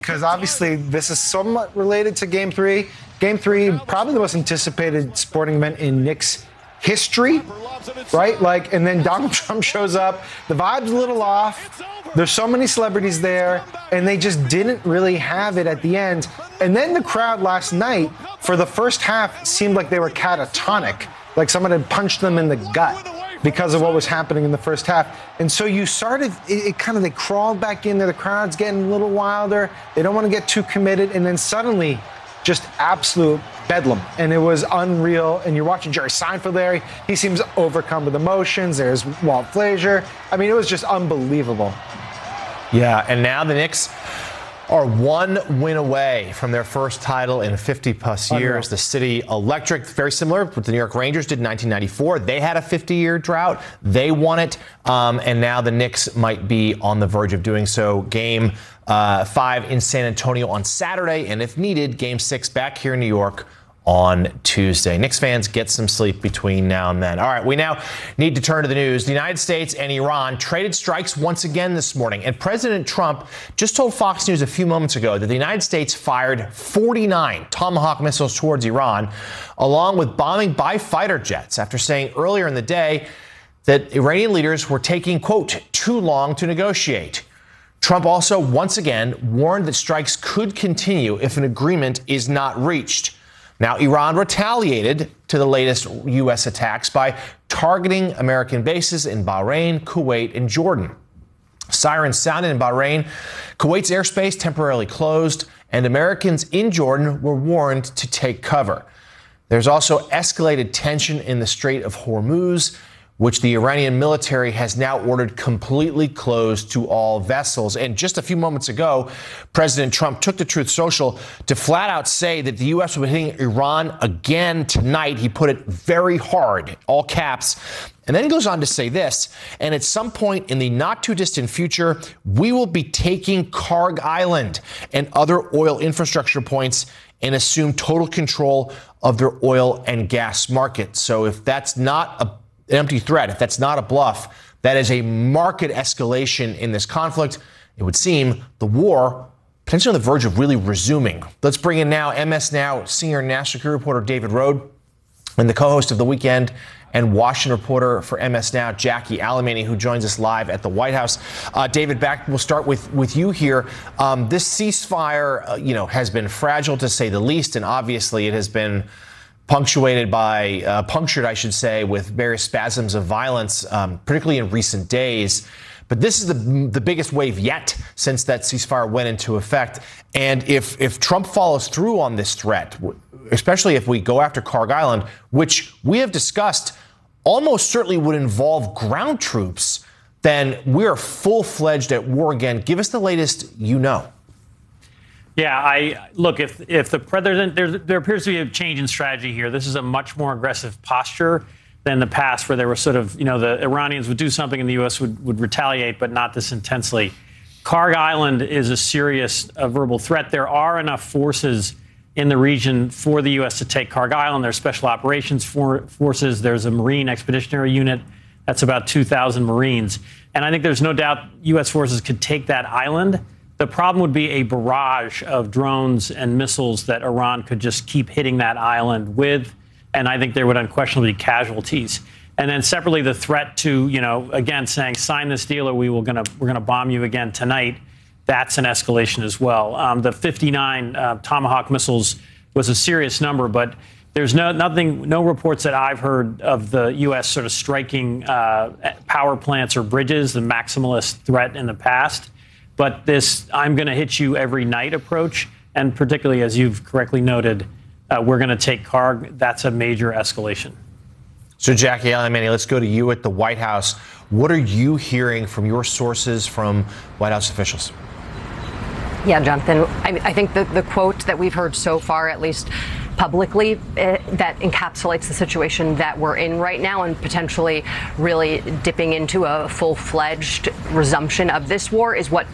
because obviously this is somewhat related to Game 3. Game 3, probably the most anticipated sporting event in Knicks history, right? Like, and then Donald Trump shows up. The vibe's a little off. There's so many celebrities there, and they just didn't really have it at the end. And then the crowd last night, for the first half, seemed like they were catatonic, like someone had punched them in the gut because of what was happening in the first half. And so you started, they crawled back in there. The crowd's getting a little wilder. They don't want to get too committed. And then suddenly, just absolute bedlam. And it was unreal. And you're watching Jerry Seinfeld there. He seems overcome with emotions. There's Walt Frazier. I mean, it was just unbelievable. Yeah, and now the Knicks are one win away from their first title in 50-plus years. The City Electric, very similar to what the New York Rangers did in 1994. They had a 50-year drought. They won it, and now the Knicks might be on the verge of doing so. Game 5 in San Antonio on Saturday, and if needed, Game 6 back here in New York on Tuesday. Knicks fans, get some sleep between now and then. All right, we now need to turn to the news. The United States and Iran traded strikes once again this morning, and President Trump just told Fox News a few moments ago that the United States fired 49 Tomahawk missiles towards Iran, along with bombing by fighter jets, after saying earlier in the day that Iranian leaders were taking, quote, too long to negotiate. Trump also once again warned that strikes could continue if an agreement is not reached. Now, Iran retaliated to the latest U.S. attacks by targeting American bases in Bahrain, Kuwait, and Jordan. Sirens sounded in Bahrain. Kuwait's airspace temporarily closed, and Americans in Jordan were warned to take cover. There's also escalated tension in the Strait of Hormuz, which the Iranian military has now ordered completely closed to all vessels. And just a few moments ago, President Trump took to Truth Social to flat out say that the U.S. will be hitting Iran again tonight. He put it very hard, all caps. And then he goes on to say this, and at some point in the not too distant future, we will be taking Karg Island and other oil infrastructure points and assume total control of their oil and gas market. So if that's not an empty threat, if that's not a bluff, that is a marked escalation in this conflict. It would seem the war potentially on the verge of really resuming. Let's bring in now MS Now senior national security reporter David Rode and the co-host of The Weekend and Washington reporter for MS Now, Jackie Alemany, who joins us live at the White House. David, we'll start with you here. This ceasefire, has been fragile to say the least, and obviously it has been punctured, I should say, with various spasms of violence, particularly in recent days. But this is the biggest wave yet since that ceasefire went into effect. And if Trump follows through on this threat, especially if we go after Karg Island, which we have discussed almost certainly would involve ground troops, then we're full-fledged at war again. Give us the latest Yeah, look, if the president, there appears to be a change in strategy here. This is a much more aggressive posture than the past, where there were sort of, the Iranians would do something and the U.S. would retaliate, but not this intensely. Karg Island is a serious verbal threat. There are enough forces in the region for the U.S. to take Karg Island. There's special operations forces. There's a Marine Expeditionary Unit. That's about 2,000 Marines. And I think there's no doubt U.S. forces could take that island. The problem would be a barrage of drones and missiles that Iran could just keep hitting that island with. And I think there would unquestionably be casualties. And then separately, the threat to, again, saying, sign this deal or we're going to bomb you again tonight. That's an escalation as well. The 59 Tomahawk missiles was a serious number, but there's no reports that I've heard of the U.S. sort of striking power plants or bridges, the maximalist threat in the past. But this I'm going to hit you every night approach, and particularly, as you've correctly noted, we're going to take Karg. That's a major escalation. So, Jackie Alemany, let's go to you at the White House. What are you hearing from your sources, from White House officials? Yeah, Jonathan, I think the quote that we've heard so far, at least publicly, that encapsulates the situation that we're in right now and potentially really dipping into a full-fledged resumption of this war is what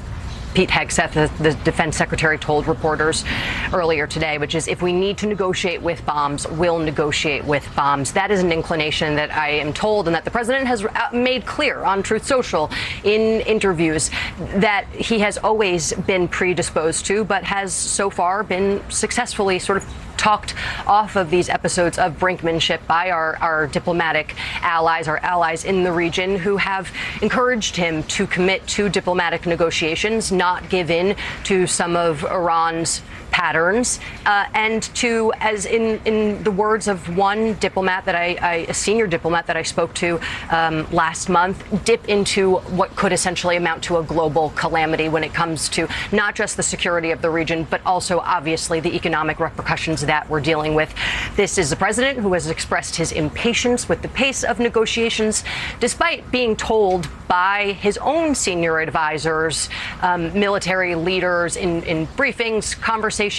Pete Hegseth, the defense secretary, told reporters earlier today, which is if we need to negotiate with bombs, we'll negotiate with bombs. That is an inclination that I am told and that the president has made clear on Truth Social in interviews that he has always been predisposed to, but has so far been successfully sort of talked off of these episodes of brinkmanship by our diplomatic allies, our allies in the region, who have encouraged him to commit to diplomatic negotiations, not give in to some of Iran's patterns, and to, as in the words of one diplomat that a senior diplomat that I spoke to last month, dip into what could essentially amount to a global calamity when it comes to not just the security of the region, but also obviously the economic repercussions that we're dealing with. This is the president who has expressed his impatience with the pace of negotiations, despite being told by his own senior advisors, military leaders in briefings, conversations,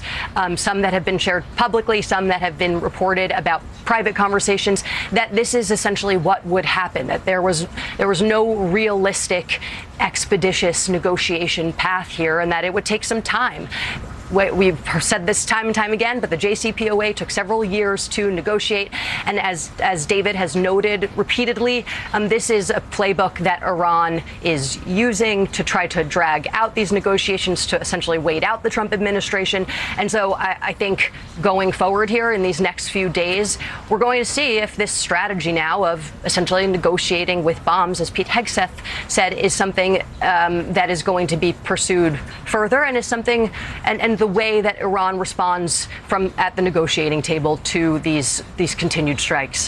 some that have been shared publicly, some that have been reported about private conversations, that this is essentially what would happen, that there was no realistic, expeditious negotiation path here, and that it would take some time. We've said this time and time again, but the JCPOA took several years to negotiate. And as David has noted repeatedly, this is a playbook that Iran is using to try to drag out these negotiations, to essentially wait out the Trump administration. And so I think going forward here in these next few days, we're going to see if this strategy now of essentially negotiating with bombs, as Pete Hegseth said, is something that is going to be pursued further, and is something, and the way that Iran responds from at the negotiating table to these continued strikes.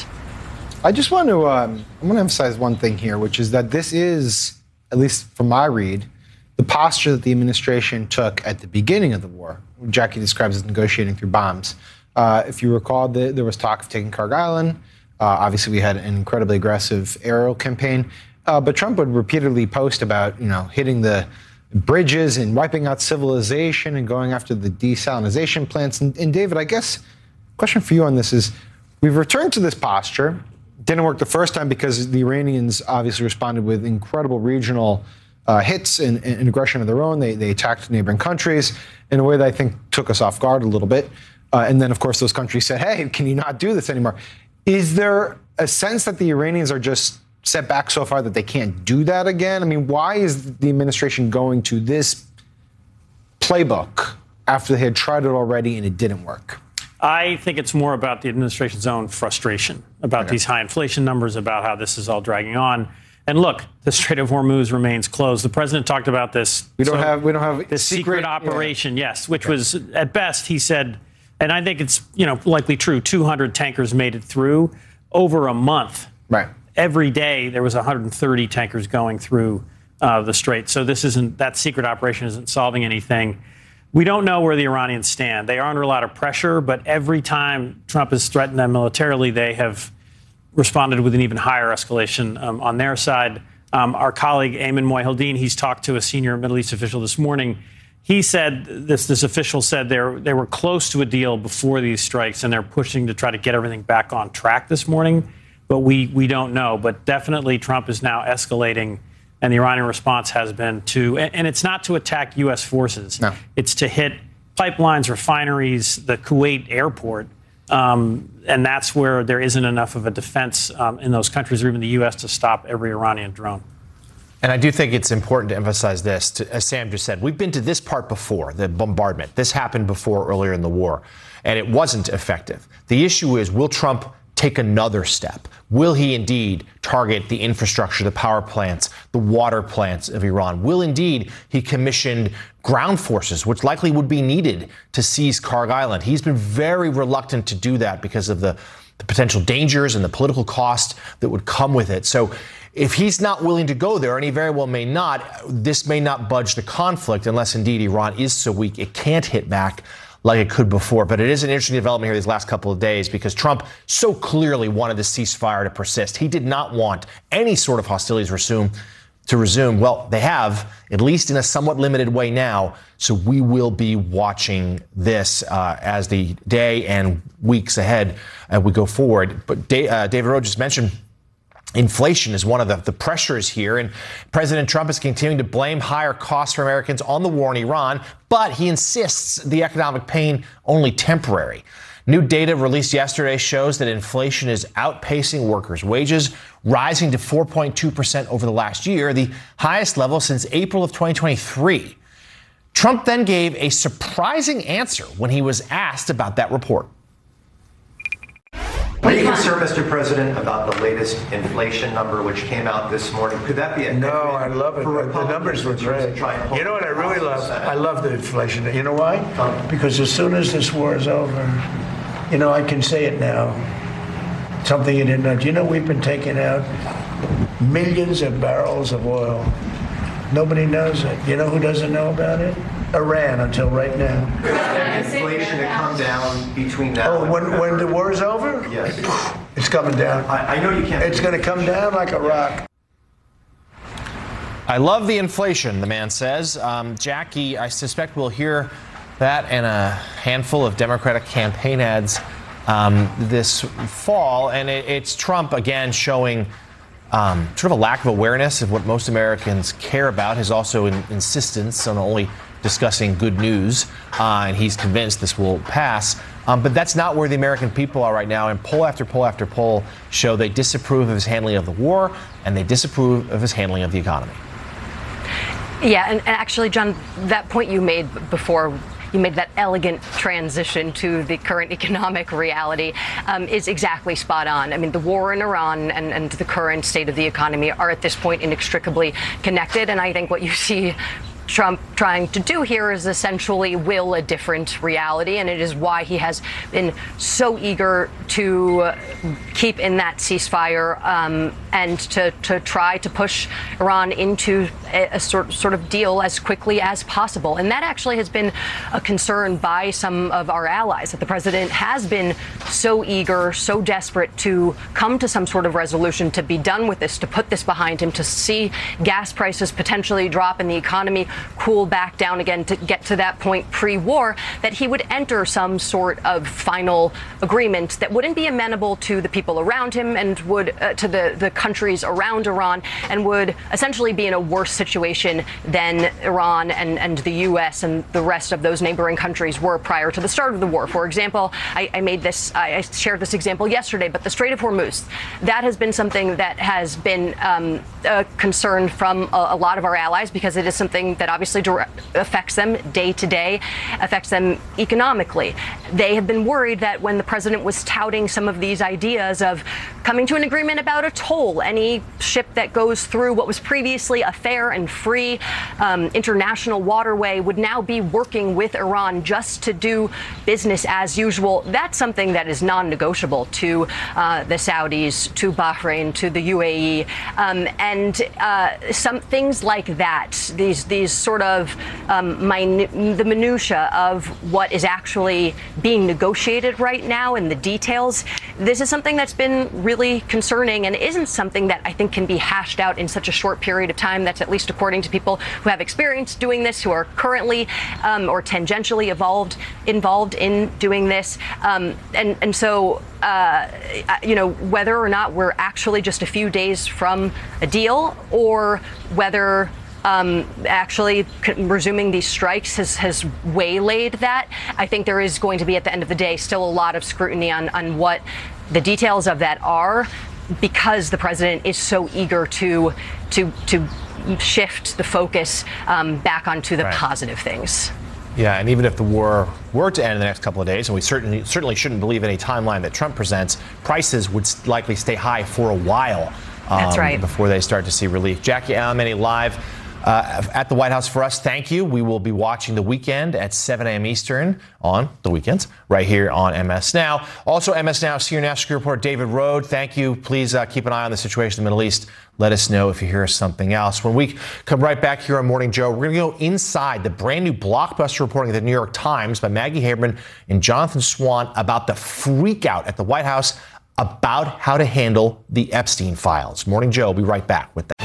I just want to emphasize one thing here, which is that this is, at least from my read, the posture that the administration took at the beginning of the war. Jackie describes as negotiating through bombs. If you recall, there was talk of taking Kharg Island. Obviously, we had an incredibly aggressive aerial campaign, but Trump would repeatedly post about hitting the bridges and wiping out civilization and going after the desalinization plants. And David, I guess, question for you on this is, we've returned to this posture. Didn't work the first time because the Iranians obviously responded with incredible regional hits and aggression of their own. They attacked neighboring countries in a way that I think took us off guard a little bit. And then, of course, those countries said, hey, can you not do this anymore? Is there a sense that the Iranians are just set back so far that they can't do that again? I mean, why is the administration going to this playbook after they had tried it already and it didn't work? I think it's more about the administration's own frustration about these high inflation numbers, about how this is all dragging on. And look, the Strait of Hormuz remains closed. The president talked about this. We don't have this secret operation, yes, which was at best, he said, and I think it's likely true, 200 tankers made it through over a month. Right. Every day there was 130 tankers going through the strait. So that secret operation isn't solving anything. We don't know where the Iranians stand. They are under a lot of pressure, but every time Trump has threatened them militarily, they have responded with an even higher escalation on their side. Our colleague Ayman Mohyeldin, he's talked to a senior Middle East official this morning. He said, this official said they were close to a deal before these strikes, and they're pushing to try to get everything back on track this morning. But we don't know. But definitely Trump is now escalating, and the Iranian response has been to, and it's not to attack U.S. forces. No. It's to hit pipelines, refineries, the Kuwait airport. And that's where there isn't enough of a defense in those countries or even the U.S. to stop every Iranian drone. And I do think it's important to emphasize this. As Sam just said, we've been to this part before, the bombardment. This happened before, earlier in the war, and it wasn't effective. The issue is, will Trump take another step? Will he indeed target the infrastructure, the power plants, the water plants of Iran? Will indeed he commissioned ground forces, which likely would be needed to seize Kharg Island? He's been very reluctant to do that because of the potential dangers and the political cost that would come with it. So if he's not willing to go there, and he very well may not, this may not budge the conflict unless indeed Iran is so weak it can't hit back like it could before. But it is an interesting development here these last couple of days because Trump so clearly wanted the ceasefire to persist. He did not want any sort of hostilities to resume. Well, they have, at least in a somewhat limited way now. So we will be watching this as the day and weeks ahead we go forward. But David Rowe just mentioned Inflation is one of the pressures here, and President Trump is continuing to blame higher costs for Americans on the war in Iran, but he insists the economic pain only temporary. New data released yesterday shows that inflation is outpacing workers' wages, rising to 4.2% over the last year, the highest level since April of 2023. Trump then gave a surprising answer when he was asked about that report. Are you concerned, Mr. President, about the latest inflation number which came out this morning? Could that be a No, I love it. The numbers were great. You know what I really love? I love the inflation. You know why? Because as soon as this war is over, you know, I can say it now. Something you didn't know. Do you know we've been taking out millions of barrels of oil? Nobody knows it. You know who doesn't know about it? Iran, until right now. Inflation to come down between now and when the war is over? Yes. It's coming down. I know you can't. It's going to come down like a rock. I love the inflation, the man says. Jackie, I suspect we'll hear that and a handful of Democratic campaign ads this fall. And it's Trump again showing sort of a lack of awareness of what most Americans care about. His also insistence on only discussing good news, and he's convinced this will pass. But that's not where the American people are right now. And poll after poll after poll show they disapprove of his handling of the war, and they disapprove of his handling of the economy. Yeah, and actually, John, that point you made before, you made that elegant transition to the current economic reality, is exactly spot on. I mean, the war in Iran and the current state of the economy are at this point inextricably connected. And I think what you see Trump trying to do here is essentially will a different reality, and it is why he has been so eager to keep in that ceasefire and to try to push Iran into a sort of deal as quickly as possible. And that actually has been a concern by some of our allies, that the president has been so eager, so desperate to come to some sort of resolution, to be done with this, to put this behind him, to see gas prices potentially drop and the economy cool back down again, to get to that point pre-war, that he would enter some sort of final agreement that wouldn't be amenable to the people around him and would to the countries around Iran, and would essentially be in a worse situation than Iran and the U.S. and the rest of those neighboring countries were prior to the start of the war. For example, I shared this example yesterday, but the Strait of Hormuz, that has been something that has been a concern from a lot of our allies, because it is something that obviously affects them day to day, affects them economically. They have been worried that when the president was touting some of these ideas of coming to an agreement about a toll, any ship that goes through what was previously a fair and free international waterway would now be working with Iran just to do business as usual. That's something that is non-negotiable to the Saudis, to Bahrain, to the UAE, and some things like that. These sort of the minutia of what is actually being negotiated right now and the details. This is something that's been really concerning, and isn't something that I think can be hashed out in such a short period of time. That's at least according to people who have experience doing this, who are currently or tangentially involved in doing this. And so, you know, whether or not we're actually just a few days from a deal, or whether actually resuming these strikes has waylaid that, I think there is going to be, at the end of the day, still a lot of scrutiny on what the details of that are, because the president is so eager to shift the focus back onto the positive things. Yeah, and even if the war were to end in the next couple of days, and we certainly shouldn't believe any timeline that Trump presents, prices would likely stay high for a while. That's right. Before they start to see relief. Jackie Alemany live at the White House for us. Thank you. We will be watching The Weekend at 7 a.m. Eastern on the weekends right here on MS Now. Also, MS Now senior national security reporter David Rohde. Thank you. Please keep an eye on the situation in the Middle East. Let us know if you hear something else. When we come right back here on Morning Joe, we're going to go inside the brand new blockbuster reporting of the New York Times by Maggie Haberman and Jonathan Swan about the freak out at the White House about how to handle the Epstein files. Morning Joe will be right back with that.